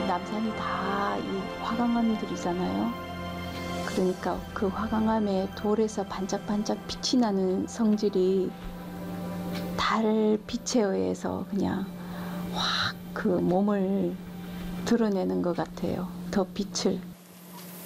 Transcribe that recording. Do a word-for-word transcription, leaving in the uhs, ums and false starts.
남산이 다 이 화강암들이잖아요. 그러니까 그 화강암에 돌에서 반짝반짝 빛이 나는 성질이 달 빛에 의해서 그냥 확 그 몸을 드러내는 것 같아요. 더 빛을.